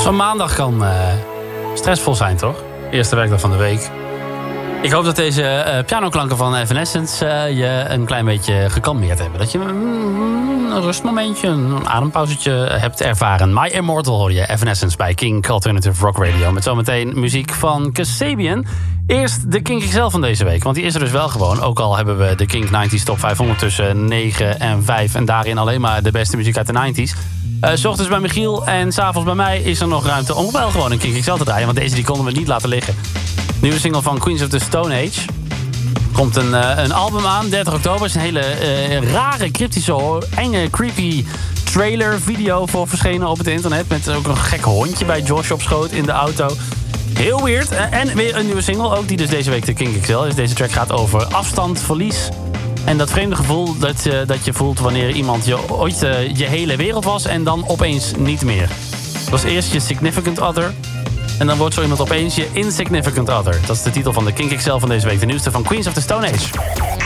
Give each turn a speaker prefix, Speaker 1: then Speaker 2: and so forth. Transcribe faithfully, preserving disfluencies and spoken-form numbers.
Speaker 1: Zo'n maandag kan uh, stressvol zijn, toch? Eerste werkdag van de week. Ik hoop dat deze uh, pianoklanken van Evanescence uh, je een klein beetje gekalmeerd hebben. Dat je mm, een rustmomentje, een adempauzetje hebt ervaren. My Immortal hoor je, Evanescence bij Kink Alternative Rock Radio. Met zometeen muziek van Kasabian. Eerst de Kink X L van deze week, want die is er dus wel gewoon. Ook al hebben we de Kink negentig Top vijfhonderd tussen negen en vijf... en daarin alleen maar de beste muziek uit de negentig. Uh, 's ochtends bij Michiel en 's avonds bij mij is er nog ruimte om wel gewoon een Kink X L te draaien. Want deze die konden we niet laten liggen. Nieuwe single van Queens of the Stone Age. Komt een, uh, een album aan, dertig oktober. Is een hele uh, rare, cryptische, enge, creepy trailer video voor verschenen op het internet. Met ook een gek hondje bij Josh op schoot in de auto. Heel weird. En weer een nieuwe single, ook die dus deze week de Kink X L is. Deze track gaat over afstand, verlies. En dat vreemde gevoel dat je, dat je voelt wanneer iemand je ooit uh, je hele wereld was en dan opeens niet meer. Het was eerst je significant other. En dan wordt zo iemand opeens je insignificant other. Dat is de titel van de Kink X L van deze week. De nieuwste van Queens of the Stone Age.